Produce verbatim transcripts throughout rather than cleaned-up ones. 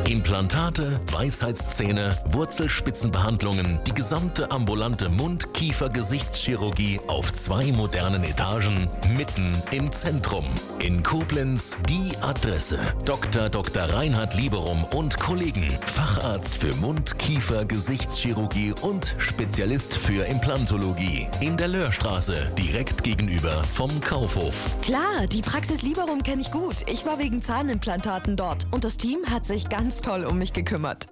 Implantate, Weisheitszähne, Wurzelspitzenbehandlungen, die gesamte ambulante Mund-, Kiefer-, Gesichtschirurgie auf zwei modernen Etagen, mitten im Zentrum. In Koblenz die Adresse. Doktor Doktor Reinhard Lieberum und Kollegen. Facharzt für Mund-, Kiefer-, Gesichtschirurgie und Spezialist für Implantologie. In der Löhrstraße, direkt gegenüber vom Kaufhof. Klar, die Praxis Lieberum kenne ich gut. Ich war wegen Zahnimplantaten dort und das Team hat sich ganz toll um mich gekümmert.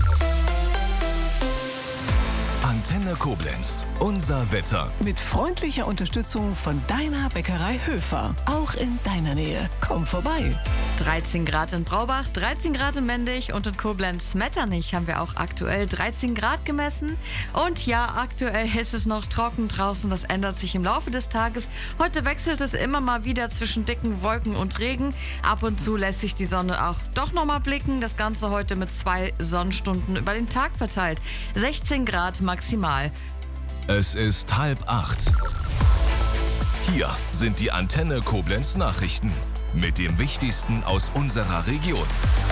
Antenne Koblenz. Unser Wetter. Mit freundlicher Unterstützung von deiner Bäckerei Höfer. Auch in deiner Nähe. Komm vorbei. dreizehn Grad in Braubach, dreizehn Grad in Mendig und in Koblenz-Metternich haben wir auch aktuell dreizehn Grad gemessen. Und ja, aktuell ist es noch trocken draußen. Das ändert sich im Laufe des Tages. Heute wechselt es immer mal wieder zwischen dicken Wolken und Regen. Ab und zu lässt sich die Sonne auch doch nochmal blicken. Das Ganze heute mit zwei Sonnenstunden über den Tag verteilt. sechzehn Grad maximal. Es ist halb acht. Hier sind die Antenne Koblenz Nachrichten mit dem Wichtigsten aus unserer Region.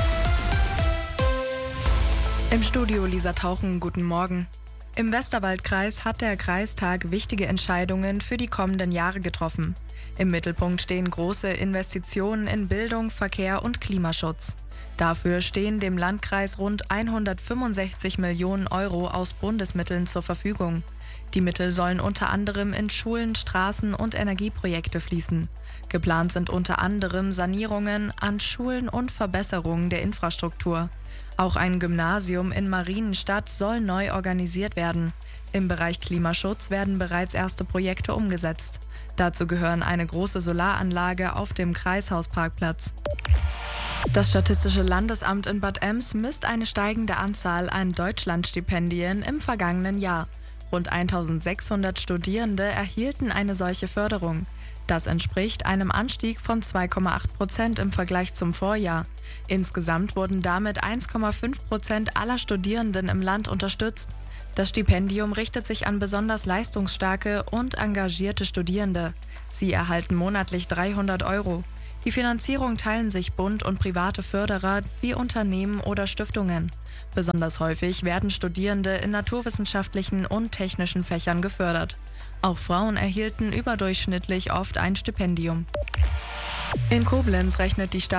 Im Studio Lisa Tauchen, guten Morgen. Im Westerwaldkreis hat der Kreistag wichtige Entscheidungen für die kommenden Jahre getroffen. Im Mittelpunkt stehen große Investitionen in Bildung, Verkehr und Klimaschutz. Dafür stehen dem Landkreis rund hundertfünfundsechzig Millionen Euro aus Bundesmitteln zur Verfügung. Die Mittel sollen unter anderem in Schulen, Straßen und Energieprojekte fließen. Geplant sind unter anderem Sanierungen an Schulen und Verbesserungen der Infrastruktur. Auch ein Gymnasium in Marienstadt soll neu organisiert werden. Im Bereich Klimaschutz werden bereits erste Projekte umgesetzt. Dazu gehören eine große Solaranlage auf dem Kreishausparkplatz. Das Statistische Landesamt in Bad Ems misst eine steigende Anzahl an Deutschlandstipendien im vergangenen Jahr. Rund eintausendsechshundert Studierende erhielten eine solche Förderung. Das entspricht einem Anstieg von zwei Komma acht Prozent im Vergleich zum Vorjahr. Insgesamt wurden damit eins Komma fünf Prozent aller Studierenden im Land unterstützt. Das Stipendium richtet sich an besonders leistungsstarke und engagierte Studierende. Sie erhalten monatlich dreihundert Euro. Die Finanzierung teilen sich Bund und private Förderer wie Unternehmen oder Stiftungen. Besonders häufig werden Studierende in naturwissenschaftlichen und technischen Fächern gefördert. Auch Frauen erhielten überdurchschnittlich oft ein Stipendium. In Koblenz rechnet die Stadt